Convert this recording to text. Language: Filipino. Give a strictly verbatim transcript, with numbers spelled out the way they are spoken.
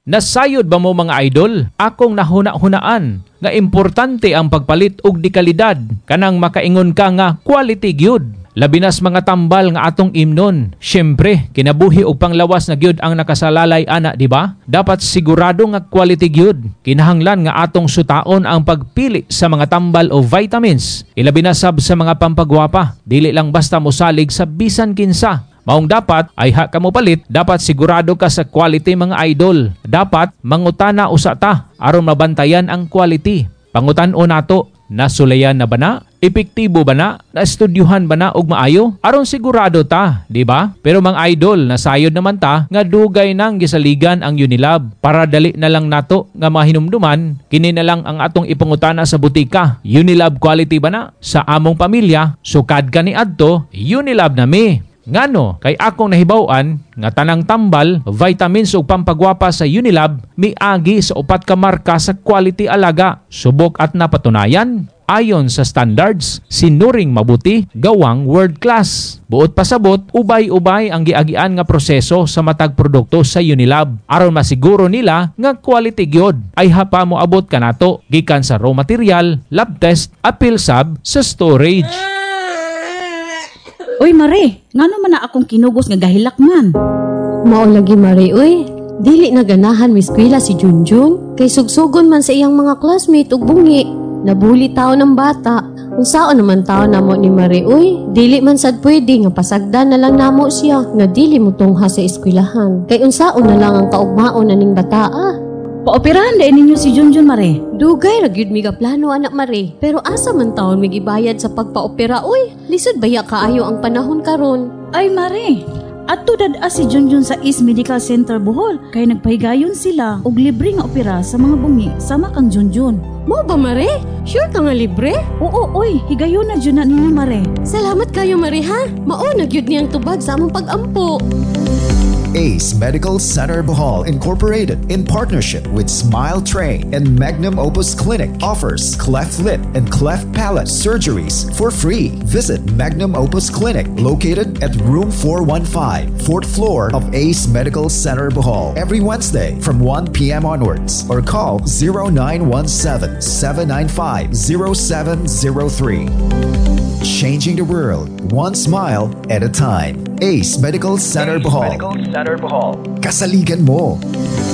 Nasayod ba mo mga idol? Akong nahuna-hunaan nga importante ang pagpalit og dekalidad kanang makaingon ka nga quality gyud. Labi nas mga tambal nga atong imnon. Syempre, kinabuhi og panglawas na gyud ang nakasalalay ana, di ba? Dapat sigurado nga quality gyud. Kinahanglan nga atong sutaon ang pagpili sa mga tambal o vitamins. Ilabi na sab sa mga pampagwapa. Dili lang basta mosalig sa bisan kinsa. Maong dapat ay ha ka mo palit, dapat sigurado ka sa quality mga idol. Dapat mangutana usa ta aron mabantayan ang quality. Pangutan-o nato, nasulayan na ba na? Epektibo ba na? Naestudyuhan ba na og maayo? Aron sigurado ta, di ba? Pero mga idol, nasayod naman ta nga dugay nang gisaligan ang Unilab para dali na lang nato nga mahinumduman, kini na lang ang atong ipangutana sa butika. Unilab quality ba na? Sa among pamilya, sukad ka ni adto, Unilab na mi. Ngano, kay akong nahibaw-an nga tanang tambal, vitamins ug pampagwapa sa Unilab miagi sa upat ka marka sa quality alaga. Subok at napatunayan ayon sa standards, sinuring mabuti, gawang world class. Buot pasabot, ubay-ubay ang giagian nga proseso sa matag produkto sa Unilab aron masiguro nila nga quality gyud. Ay hapa mo abot kanato gikan sa raw material, lab test, appeal sab sa storage. Uy, Mare, ngano man na akong kinugos nga gahilak man? Mao lagi, Mare, uy. Dili na ganahan mi eskwela si Junjun. Kay sugsugon man sa iyang mga classmate ug bungi. Nabuli tao ng bata. Kung saan naman tao namo ni Mare, uy. Dili man sad pwede nga pasagdan na lang namo siya nga dili mo tungha sa eskwelahan. Kay unsaon na lang ang kaugmaon na ning bataa. Paoperahan din ninyo si Junjun, Mare. Dugay ra gyud mi plano, anak Mare. Pero asa man taon mi gibayad sa pagpaopera, uy. Lisod baya kaayo ang panahon karon. Ay, Mare, adto dad-a si Junjun sa East Medical Center Bohol kay nagpahigayon sila og libre nga opera sa mga bungi sama kang Junjun. Mo ba, Mare? Sure ka nga libre? Oo, oy, higayon na dyan na ninyo, Mare. Salamat kayo, Mare, ha? Mao na gyud niyang tubag sa among pag-ampo. Ace Medical Center Bohol Incorporated, in partnership with Smile Train and Magnum Opus Clinic, offers cleft lip and cleft palate surgeries for free. Visit Magnum Opus Clinic, located at room four one five, fourth floor of Ace Medical Center Bohol, every Wednesday from one p.m. onwards, or call zero nine one seven, seven nine five, zero seven zero three. Changing the world, one smile at a time. Ace Medical Center Bohol. Kasaligan mo.